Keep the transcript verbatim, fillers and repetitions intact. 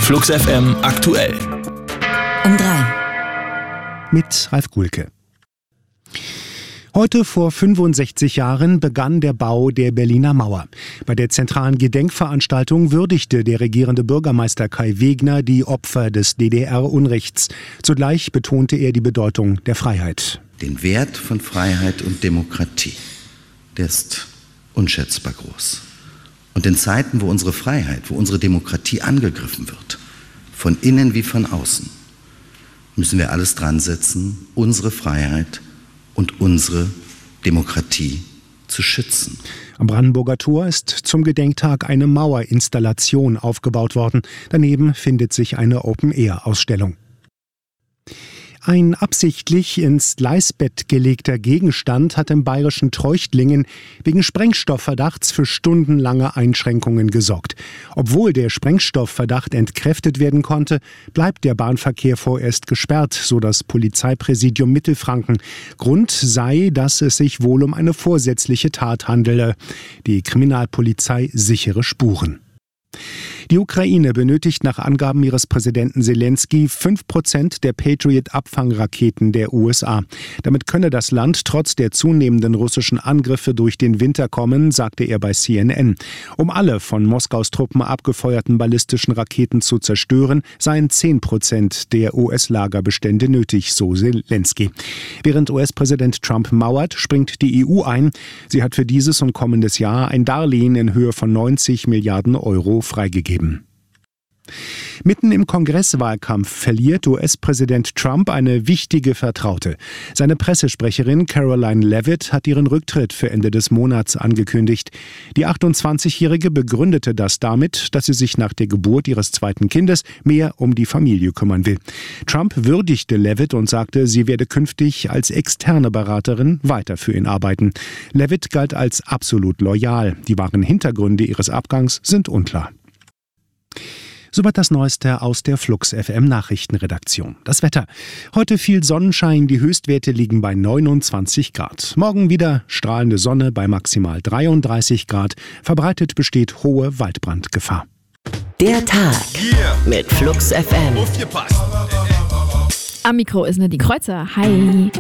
Flux F M aktuell. Um drei. Mit Ralf Gulke. Heute vor fünfundsechzig Jahren begann der Bau der Berliner Mauer. Bei der zentralen Gedenkveranstaltung würdigte der regierende Bürgermeister Kai Wegner die Opfer des D D R-Unrechts. Zugleich betonte er die Bedeutung der Freiheit. Den Wert von Freiheit und Demokratie, der ist unschätzbar groß. Und in Zeiten, wo unsere Freiheit, wo unsere Demokratie angegriffen wird, von innen wie von außen, müssen wir alles dran setzen, unsere Freiheit und unsere Demokratie zu schützen. Am Brandenburger Tor ist zum Gedenktag eine Mauerinstallation aufgebaut worden. Daneben findet sich eine Open-Air-Ausstellung. Ein absichtlich ins Gleisbett gelegter Gegenstand hat im bayerischen Treuchtlingen wegen Sprengstoffverdachts für stundenlange Einschränkungen gesorgt. Obwohl der Sprengstoffverdacht entkräftet werden konnte, bleibt der Bahnverkehr vorerst gesperrt, so das Polizeipräsidium Mittelfranken. Grund sei, dass es sich wohl um eine vorsätzliche Tat handele. Die Kriminalpolizei sichere Spuren. Die Ukraine benötigt nach Angaben ihres Präsidenten Zelensky fünf Prozent der Patriot-Abfangraketen der U S A. Damit könne das Land trotz der zunehmenden russischen Angriffe durch den Winter kommen, sagte er bei C N N. Um alle von Moskaus Truppen abgefeuerten ballistischen Raketen zu zerstören, seien zehn Prozent der U S-Lagerbestände nötig, so Zelensky. Während U S-Präsident Trump mauert, springt die E U ein. Sie hat für dieses und kommendes Jahr ein Darlehen in Höhe von neunzig Milliarden Euro freigegeben. Mitten im Kongresswahlkampf verliert U S-Präsident Trump eine wichtige Vertraute. Seine Pressesprecherin Karoline Leavitt hat ihren Rücktritt für Ende des Monats angekündigt. Die achtundzwanzigjährige begründete das damit, dass sie sich nach der Geburt ihres zweiten Kindes mehr um die Familie kümmern will. Trump würdigte Leavitt und sagte, sie werde künftig als externe Beraterin weiter für ihn arbeiten. Leavitt galt als absolut loyal. Die wahren Hintergründe ihres Abgangs sind unklar. Soweit das Neueste aus der Flux F M Nachrichtenredaktion. Das Wetter. Heute viel Sonnenschein, die Höchstwerte liegen bei neunundzwanzig Grad. Morgen wieder strahlende Sonne bei maximal dreiunddreißig Grad. Verbreitet besteht hohe Waldbrandgefahr. Der Tag mit Flux F M. Am Mikro ist Nadine Kreuzer. Hi.